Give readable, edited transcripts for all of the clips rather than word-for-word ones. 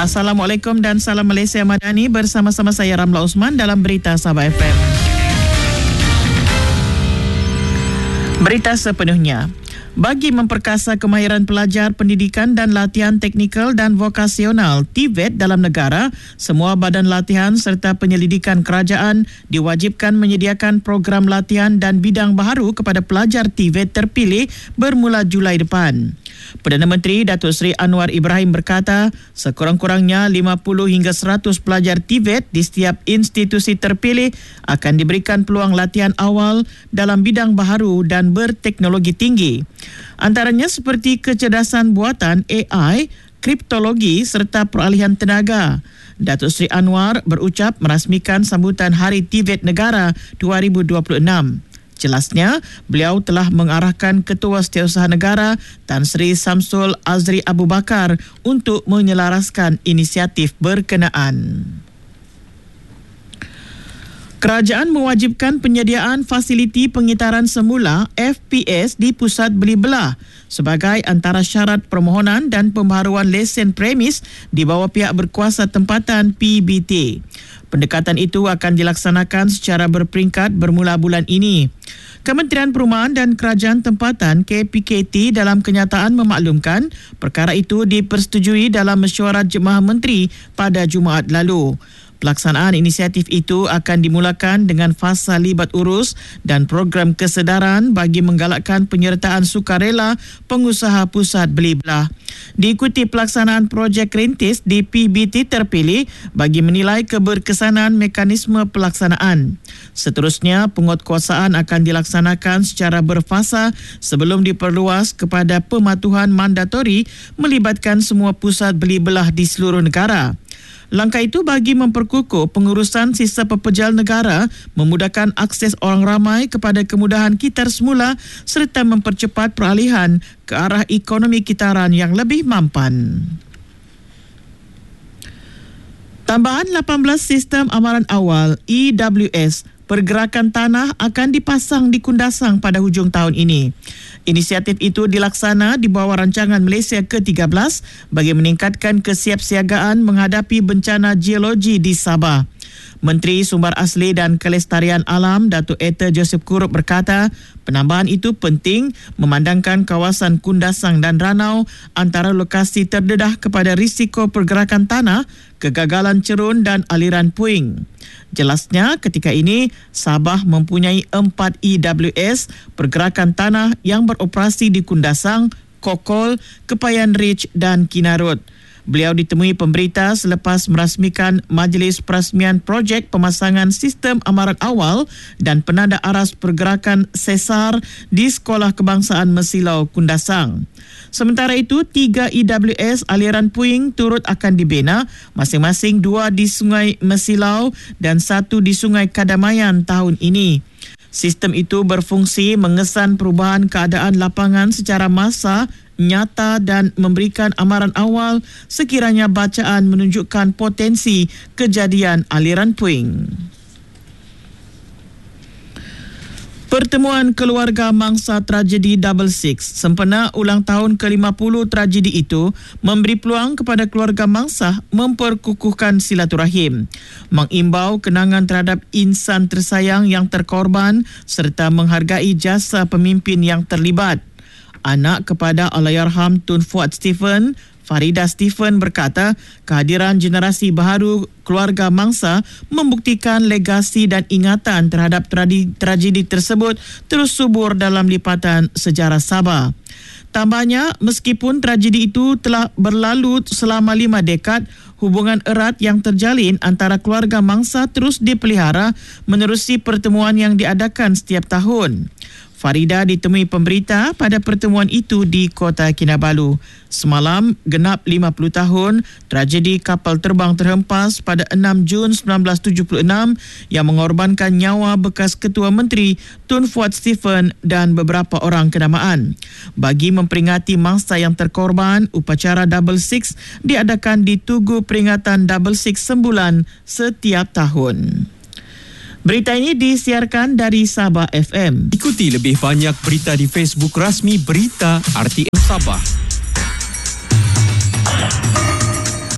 Assalamualaikum dan salam Malaysia Madani, bersama-sama saya Ramla Osman dalam Berita Sabah FM. Berita sepenuhnya. Bagi memperkasa kemahiran pelajar pendidikan dan latihan teknikal dan vokasional TVET dalam negara, semua badan latihan serta penyelidikan kerajaan diwajibkan menyediakan program latihan dan bidang baharu kepada pelajar TVET terpilih bermula Julai depan. Perdana Menteri Datuk Seri Anwar Ibrahim berkata, sekurang-kurangnya 50 hingga 100 pelajar TVET di setiap institusi terpilih akan diberikan peluang latihan awal dalam bidang baharu dan berteknologi tinggi. Antaranya seperti kecerdasan buatan AI, kriptologi serta peralihan tenaga. Datuk Seri Anwar berucap merasmikan sambutan Hari TVET Negara 2026. Jelasnya, beliau telah mengarahkan Ketua Setiausaha Negara Tan Sri Samsul Azri Abu Bakar untuk menyelaraskan inisiatif berkenaan. Kerajaan mewajibkan penyediaan fasiliti pengitaran semula FPS di pusat beli belah sebagai antara syarat permohonan dan pembaharuan lesen premis di bawah pihak berkuasa tempatan PBT. Pendekatan itu akan dilaksanakan secara berperingkat bermula bulan ini. Kementerian Perumahan dan Kerajaan Tempatan KPKT dalam kenyataan memaklumkan perkara itu dipersetujui dalam mesyuarat Jemaah Menteri pada Jumaat lalu. Pelaksanaan inisiatif itu akan dimulakan dengan fasa libat urus dan program kesedaran bagi menggalakkan penyertaan sukarela pengusaha pusat beli belah. Diikuti pelaksanaan projek rintis di PBT terpilih bagi menilai keberkesanan mekanisme pelaksanaan. Seterusnya, penguatkuasaan akan dilaksanakan secara berfasa sebelum diperluas kepada pematuhan mandatori melibatkan semua pusat beli belah di seluruh negara. Langkah itu bagi memperkukuh pengurusan sisa pepejal negara, memudahkan akses orang ramai kepada kemudahan kitar semula serta mempercepat peralihan ke arah ekonomi kitaran yang lebih mampan. Tambahan 18 sistem amaran awal EWS pergerakan tanah akan dipasang di Kundasang pada hujung tahun ini. Inisiatif itu dilaksana di bawah rancangan Malaysia ke-13 bagi meningkatkan kesiapsiagaan menghadapi bencana geologi di Sabah. Menteri Sumber Asli dan Kelestarian Alam Datuk Eta Joseph Kurup berkata, penambahan itu penting memandangkan kawasan Kundasang dan Ranau antara lokasi terdedah kepada risiko pergerakan tanah, kegagalan cerun dan aliran puing. Jelasnya, ketika ini Sabah mempunyai 4 EWS pergerakan tanah yang beroperasi di Kundasang, Kokol, Kepayan Ridge dan Kinarut. Beliau ditemui pemberita selepas merasmikan Majlis Perasmian Projek Pemasangan Sistem Amaran Awal dan Penanda Aras Pergerakan Sesar di Sekolah Kebangsaan Mesilau Kundasang. Sementara itu, 3 EWS aliran puing turut akan dibina, masing-masing 2 di Sungai Mesilau dan 1 di Sungai Kadamayan tahun ini. Sistem itu berfungsi mengesan perubahan keadaan lapangan secara massa, nyata dan memberikan amaran awal sekiranya bacaan menunjukkan potensi kejadian aliran puing. Pertemuan keluarga mangsa tragedi Double Six sempena ulang tahun ke-50 tragedi itu memberi peluang kepada keluarga mangsa memperkukuhkan silaturahim, mengimbau kenangan terhadap insan tersayang yang terkorban serta menghargai jasa pemimpin yang terlibat. Anak kepada Allahyarham Tun Fuad Stephen, Farida Stephen berkata, kehadiran generasi baharu keluarga mangsa membuktikan legasi dan ingatan terhadap tragedi tersebut terus subur dalam lipatan sejarah Sabah. Tambahnya, meskipun tragedi itu telah berlalu selama 5 dekad, hubungan erat yang terjalin antara keluarga mangsa terus dipelihara menerusi pertemuan yang diadakan setiap tahun. Farida ditemui pemberita pada pertemuan itu di Kota Kinabalu. Semalam, genap 50 tahun tragedi kapal terbang terhempas pada 6 Jun 1976 yang mengorbankan nyawa bekas Ketua Menteri Tun Fuad Stephen dan beberapa orang kenamaan. Bagi memperingati mangsa yang terkorban, upacara Double Six diadakan di Tugu Peringatan Double Six Sembulan setiap tahun. Berita ini disiarkan dari Sabah FM. Ikuti lebih banyak berita di Facebook rasmi Berita RTM Sabah.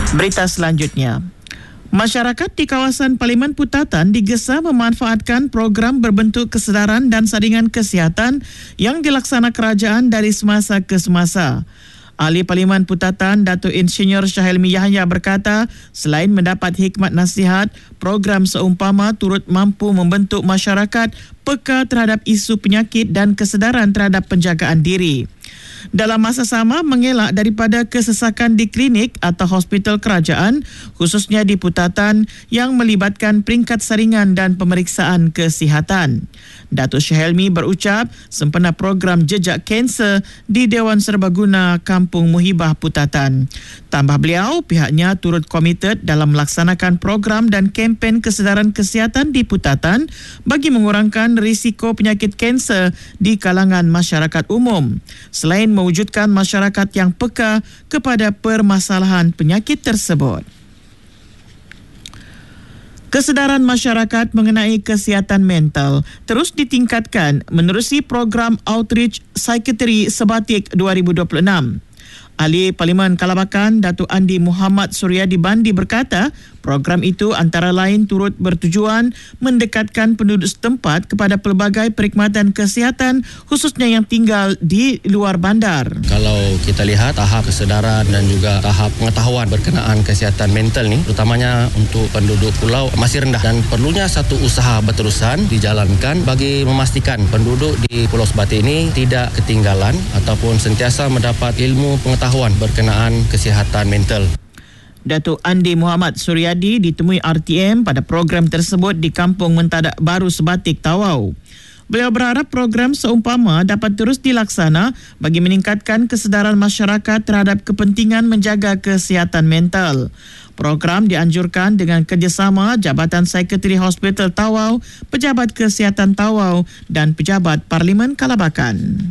Berita selanjutnya. Masyarakat di kawasan Parlimen Putatan digesa memanfaatkan program berbentuk kesedaran dan saringan kesihatan yang dilaksana kerajaan dari semasa ke semasa. Ahli Parlimen Putatan, Datuk Insinyur Syahelmi Yahya berkata, selain mendapat hikmat nasihat, program seumpama turut mampu membentuk masyarakat peka terhadap isu penyakit dan kesedaran terhadap penjagaan diri. Dalam masa sama, mengelak daripada kesesakan di klinik atau hospital kerajaan, khususnya di Putatan yang melibatkan peringkat saringan dan pemeriksaan kesihatan. Datuk Syahelmi berucap sempena program jejak kanser di Dewan Serbaguna Kampung Muhibah Putatan. Tambah beliau, pihaknya turut komited dalam melaksanakan program dan kempen kesedaran kesihatan di Putatan bagi mengurangkan risiko penyakit kanser di kalangan masyarakat umum, selain mewujudkan masyarakat yang peka kepada permasalahan penyakit tersebut. Kesedaran masyarakat mengenai kesihatan mental terus ditingkatkan menerusi program Outreach Psychiatry Sebatik 2026. Ahli Parlimen Kalabakan, Datuk Andi Muhammad Suryadi Bandi berkata, program itu antara lain turut bertujuan mendekatkan penduduk setempat kepada pelbagai perkhidmatan kesihatan, khususnya yang tinggal di luar bandar. Kalau kita lihat tahap kesedaran dan juga tahap pengetahuan berkenaan kesihatan mental ni, terutamanya untuk penduduk pulau masih rendah dan perlunya satu usaha berterusan dijalankan bagi memastikan penduduk di Pulau Sebatik ini tidak ketinggalan ataupun sentiasa mendapat ilmu pengetahuan berkenaan kesihatan mental. Datuk Andi Muhammad Suryadi ditemui RTM pada program tersebut di Kampung Mentadak Baru Sebatik, Tawau. Beliau berharap program seumpama dapat terus dilaksana bagi meningkatkan kesedaran masyarakat terhadap kepentingan menjaga kesihatan mental. Program dianjurkan dengan kerjasama Jabatan Psikiatri Hospital Tawau, Pejabat Kesihatan Tawau dan Pejabat Parlimen Kalabakan.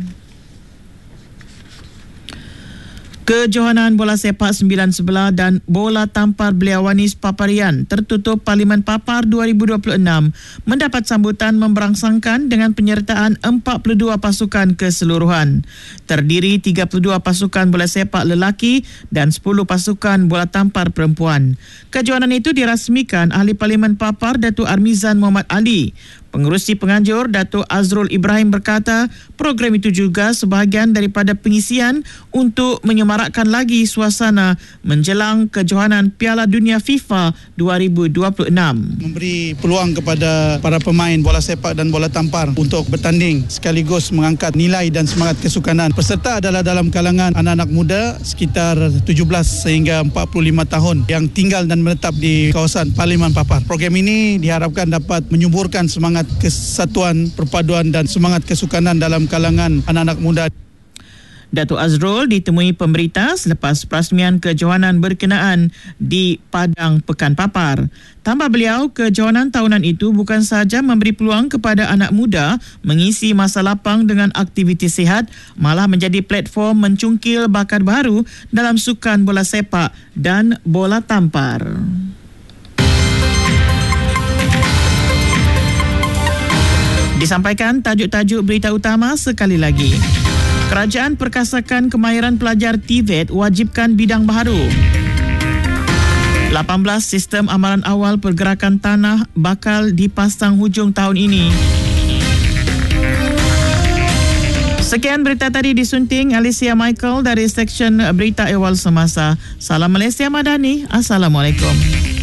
Kejohanan bola sepak 9 sebelah dan bola tampar Beliawanis Paparian tertutup Parlimen Papar 2026 mendapat sambutan memberangsangkan dengan penyertaan 42 pasukan keseluruhan. Terdiri 32 pasukan bola sepak lelaki dan 10 pasukan bola tampar perempuan. Kejohanan itu dirasmikan Ahli Parlimen Papar Datuk Armizan Muhammad Ali. Pengerusi penganjur Datuk Azrul Ibrahim berkata, program itu juga sebahagian daripada pengisian untuk menyemarakkan lagi suasana menjelang kejohanan Piala Dunia FIFA 2026. Memberi peluang kepada para pemain bola sepak dan bola tampar untuk bertanding sekaligus mengangkat nilai dan semangat kesukanan. Peserta adalah dalam kalangan anak-anak muda sekitar 17 sehingga 45 tahun yang tinggal dan menetap di kawasan Parlimen Papar. Program ini diharapkan dapat menyuburkan semangat kesatuan, perpaduan dan semangat kesukanan dalam kalangan anak-anak muda. Datuk Azrul ditemui pemberita selepas perasmian kejohanan berkenaan di Padang Pekan Papar. Tambah beliau, kejohanan tahunan itu bukan sahaja memberi peluang kepada anak muda mengisi masa lapang dengan aktiviti sihat, malah menjadi platform mencungkil bakat baru dalam sukan bola sepak dan bola tampar. Disampaikan tajuk-tajuk berita utama sekali lagi. Kerajaan perkasakan kemahiran pelajar TVET wajibkan bidang baharu. 18 sistem amaran awal pergerakan tanah bakal dipasang hujung tahun ini. Sekian berita tadi disunting Alicia Michael dari Seksyen Berita Awal Semasa. Salam Malaysia Madani. Assalamualaikum.